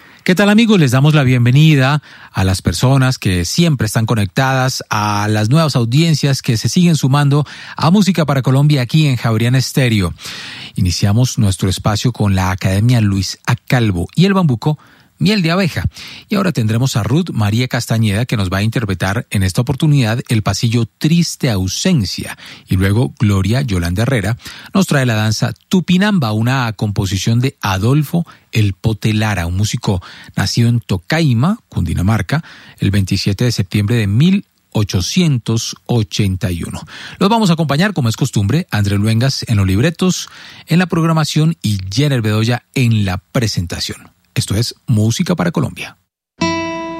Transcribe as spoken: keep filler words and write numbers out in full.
¿Qué tal, amigos? Les damos la bienvenida a las personas que siempre están conectadas, a las nuevas audiencias que se siguen sumando a Música para Colombia aquí en Javeriana Estéreo. Iniciamos nuestro espacio con la Academia Luis A. Calvo y el bambuco Miel de Abeja. Y ahora tendremos a Ruth María Castañeda, que nos va a interpretar en esta oportunidad el pasillo Triste Ausencia. Y luego Gloria Yolanda Herrera nos trae la danza Tupinamba, una composición de Adolfo El Pote Lara, un músico nacido en Tocaima, Cundinamarca, el veintisiete de septiembre de mil ochocientos ochenta y uno. Los vamos a acompañar, como es costumbre, Andrés Luengas en los libretos, en la programación y Jenner Bedoya en la presentación. Esto es Música para Colombia.